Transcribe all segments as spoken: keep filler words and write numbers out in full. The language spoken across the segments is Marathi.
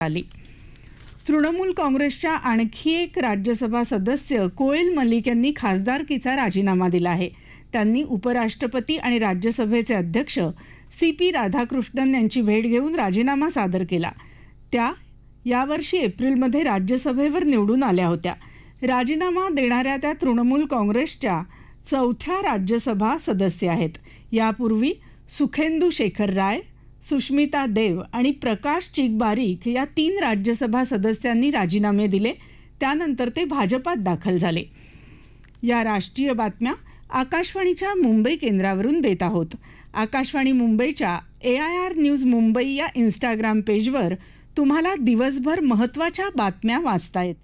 आली. तृणमूल काँग्रेसच्या आणखी एक राज्यसभा सदस्य कोएल मलिक यांनी खासदारकीचा राजीनामा दिला आहे. त्यांनी उपराष्ट्रपती आणि राज्यसभेचे अध्यक्ष सी पी राधाकृष्णन यांची भेट घेऊन राजीनामा सादर केला. त्या यावर्षी एप्रिलमध्ये राज्यसभेवर निवडून आल्या होत्या. राजीनामा देणाऱ्या त्या तृणमूल काँग्रेसच्या चौथ्या राज्यसभा सदस्य आहेत. यापूर्वी सुखेंदू शेखर राय, सुष्मिता देव आणि प्रकाश चिकबारिक या तीन राज्यसभा सदस्यांनी राजीनामे दिले. त्यानंतर ते भाजपात दाखल झाले. या राष्ट्रीय बातम्या आकाशवाणीच्या मुंबई केंद्रावरून देत आहोत. आकाशवाणी मुंबईच्या ए आय आर न्यूज मुंबई या इंस्टाग्राम पेजवर तुम्हाला दिवसभर महत्त्वाच्या बातम्या वाचता येतील.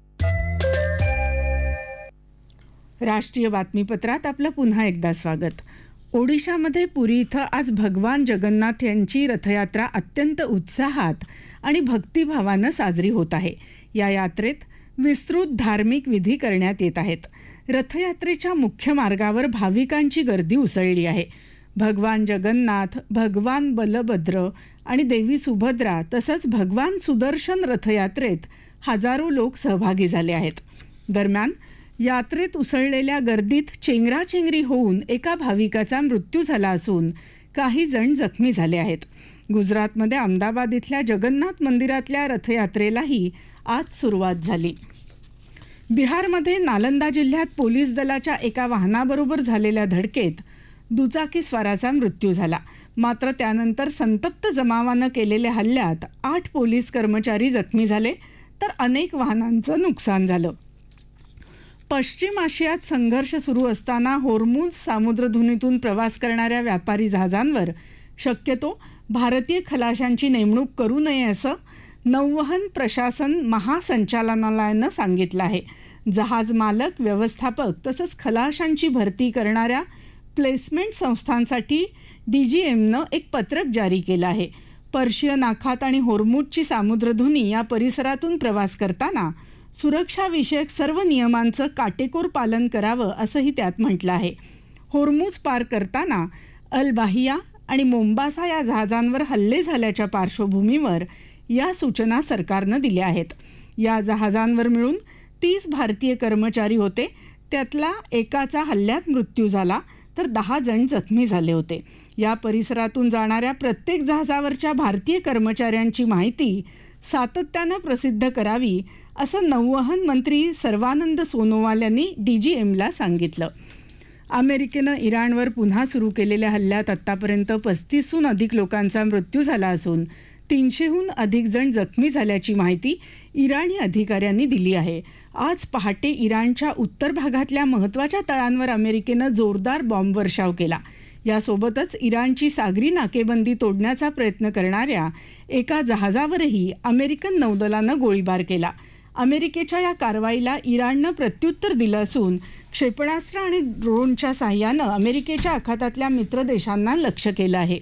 राष्ट्रीय बातमीपत्रात आपलं पुन्हा एकदा स्वागत. ओडिशामध्ये पुरी इथं आज भगवान जगन्नाथ यांची रथयात्रा अत्यंत उत्साहात आणि भक्तिभावानं साजरी होत आहे. या यात्रेत विस्तृत धार्मिक विधी करण्यात येत आहेत. रथयात्रेच्या मुख्य मार्गावर भाविकांची गर्दी उसळली आहे. भगवान जगन्नाथ, भगवान बलभद्र आणि देवी सुभद्रा तसंच भगवान सुदर्शन रथयात्रेत हजारो लोक सहभागी झाले आहेत. दरम्यान यात्रेत उसळलेल्या गर्दीत चेंगराचेंगरी होऊन एका भाविकाचा मृत्यू झाला असून काही जण जखमी झाले आहेत. गुजरातमध्ये अहमदाबाद इथल्या जगन्नाथ मंदिरातल्या रथयात्रेलाही आज सुरुवात झाली. बिहारमध्ये नालंदा जिल्ह्यात पोलीस दलाच्या एका वाहनाबरोबर झालेल्या धडकेत दुचाकीस्वाराचा मृत्यू झाला. मात्र त्यानंतर संतप्त जमावानं केलेल्या हल्ल्यात आठ पोलीस कर्मचारी जखमी झाले तर अनेक वाहनांचं नुकसान झालं. पश्चिम आशियात संघर्ष सुरू असताना होर्मुझ सामुद्रधुनीतून प्रवास करणाऱ्या व्यापारी जहाजांवर शक्यतो भारतीय खलाशांची नेमणूक करू नये असं नौवहन प्रशासन महासंचालनालयानं सांगितलं आहे. जहाज मालक, व्यवस्थापक तसंच खलाशांची भरती करणाऱ्या प्लेसमेंट संस्थांसाठी डी जी एमनं एक पत्रक जारी केलं आहे. पर्शियन आखात आणि होर्मुझची सामुद्रधुनी या परिसरातून प्रवास करताना सुरक्षाविषयक सर्व नियमांचं काटेकोर पालन करावं असंही त्यात म्हटलं आहे. होर्मुझ पार करताना अल बाहिया आणि मोम्बासा या जहाजांवर हल्ले झाल्याच्या पार्श्वभूमीवर या सूचना सरकारनं दिल्या आहेत. या जहाजांवर मिळून तीस भारतीय कर्मचारी होते. त्यातला एकाचा हल्ल्यात मृत्यू झाला तर दहा जण जखमी झाले होते. या परिसरातून जाणाऱ्या प्रत्येक जहाजावरच्या भारतीय कर्मचाऱ्यांची माहिती सातत्यानं प्रसिद्ध करावी असं नौवहन मंत्री सर्वानंद सोनोवाल यांनी डी जी एमला सांगितलं. अमेरिकेनं इराणवर पुन्हा सुरू केलेल्या हल्ल्यात आत्तापर्यंत पस्तीसहून अधिक लोकांचा मृत्यू झाला असून तीनशेहून अधिक जण जखमी झाल्याची माहिती इराणी अधिकाऱ्यांनी दिली आहे. आज पहाटे इराणच्या उत्तर भागातल्या महत्त्वाच्या तळांवर अमेरिकेनं जोरदार बॉम्बवर्षाव केला. यासोबतच इराणची सागरी नाकेबंदी तोडण्याचा प्रयत्न करणाऱ्या एका जहाजावरही अमेरिकन नौदलानं गोळीबार केला. अमेरिकेच्या या कारवाईला इराणनं प्रत्युत्तर दिलं असून क्षेपणास्त्र आणि ड्रोनच्या साहाय्यानं अमेरिकेच्या आखातातल्या मित्र देशांना लक्ष्य केलं आहे.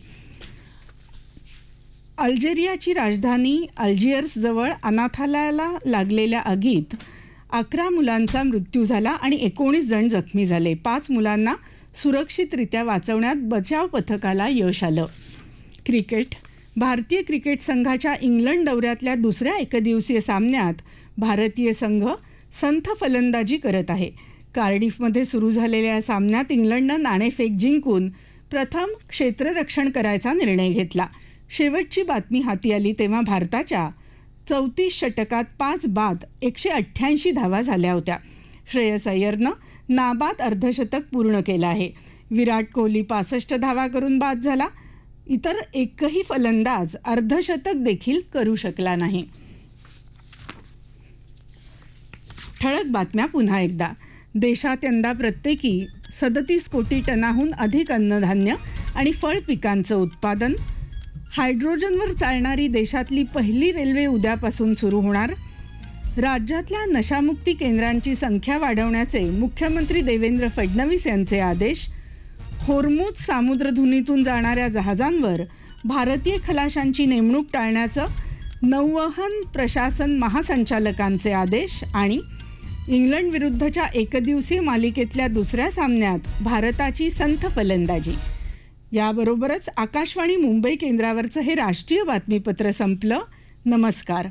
अल्जेरियाची राजधानी अल्जियर्सजवळ अनाथालयाला लागलेल्या आगीत अकरा मुलांचा मृत्यू झाला आणि एकोणीस जण जखमी झाले. पाच मुलांना सुरक्षितरित्या वाचवण्यात बचाव पथकाला यश आलं. क्रिकेट. भारतीय क्रिकेट संघाच्या इंग्लंड दौऱ्यातल्या दुसऱ्या एकदिवसीय सामन्यात भारतीय संघ संथ फलंदाजी करत आहे. कार्डिफमध्ये सुरू झालेल्या या सामन्यात इंग्लंडनं नाणेफेक जिंकून प्रथम क्षेत्ररक्षण करायचा निर्णय घेतला. शेवटची बातमी हाती आली तेव्हा भारताच्या चौतीस षटकात पाच बाद एकशे अठ्ठ्याऐंशी धावा झाल्या होत्या. श्रेयस अय्यरनं नाबाद अर्धशतक पूर्ण केलं आहे. विराट कोहली पासष्ट धावा करून बाद झाला. इतर एकही फलंदाज अर्धशतक देखील करू शकला नाही. ठळक बातम्या पुन्हा एकदा. देशात यंदा प्रत्येकी सदतीस कोटी टनाहून अधिक अन्नधान्य आणि फळ पिकांचं उत्पादन. हायड्रोजनवर चालणारी देशातली पहिली रेल्वे उद्यापासून सुरू होणार. राज्यातल्या नशामुक्ती केंद्रांची संख्या वाढवण्याचे मुख्यमंत्री देवेंद्र फडणवीस यांचे आदेश. होर्मुझ सामुद्रधुनीतून जाणाऱ्या जहाजांवर भारतीय खलाशांची नेमणूक टाळण्याचं नौवहन प्रशासन महासंचालकांचे आदेश. आणि इंग्लंड विरुद्धच्या एकदिवसीय मालिकेतल्या दुसऱ्या सामन्यात भारताची संथ फलंदाजी. याबरोबरच आकाशवाणी मुंबई केंद्रावरचं हे राष्ट्रीय बातमीपत्र संपलं. नमस्कार.